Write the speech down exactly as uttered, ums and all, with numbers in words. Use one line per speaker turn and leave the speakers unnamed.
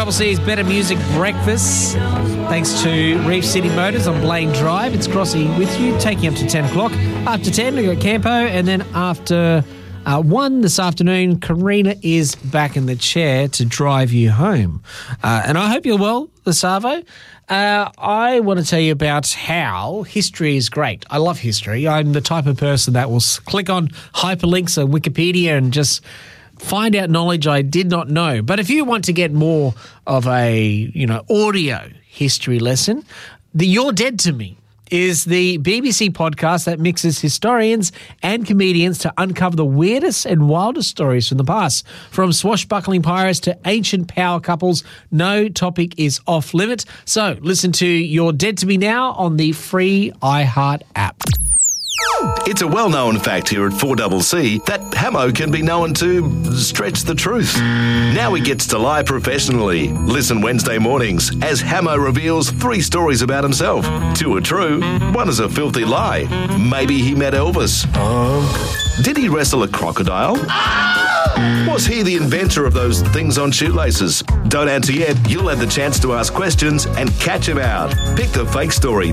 Double C's Better Music Breakfast. Thanks to Reef City Motors on Blaine Drive. It's Crossy with you, taking up to ten o'clock. After ten, we've got Campo, and then after uh, one this afternoon, Karina is back in the chair to drive you home. Uh, and I hope you're well, Savo. Uh, I want to tell you about how history is great. I love history. I'm the type of person that will click on hyperlinks on Wikipedia and just find out knowledge I did not know. But if you want to get more of a, you know, audio history lesson, the You're Dead to Me is the B B C podcast that mixes historians and comedians to uncover the weirdest and wildest stories from the past. From swashbuckling pirates to ancient power couples, no topic is off limit. So listen to You're Dead to Me now on the free iHeart app.
It's a well-known fact here at four C C that Hamo can be known to stretch the truth. Now he gets to lie professionally. Listen Wednesday mornings as Hamo reveals three stories about himself. Two are true, one is a filthy lie. Maybe he met Elvis. Uh, Did he wrestle a crocodile? Was he the inventor of those things on shoelaces? Don't answer yet. You'll have the chance to ask questions and catch him out. Pick the fake story.